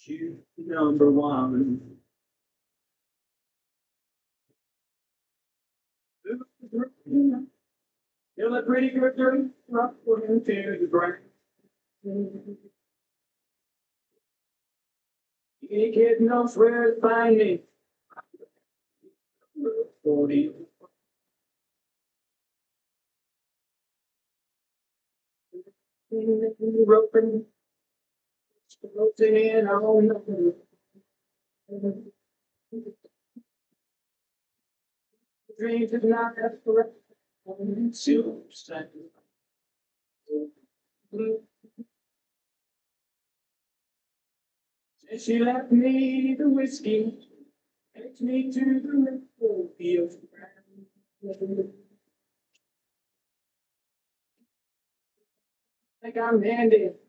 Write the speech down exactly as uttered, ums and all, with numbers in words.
You number one. Feel a pretty good drink, rock into the ground. Any kid knows where to find me. forty. Broken. Floating in on the dreams of not forever. Suicide. Since she left me the whiskey, takes me to the river fields. Like I'm Andy.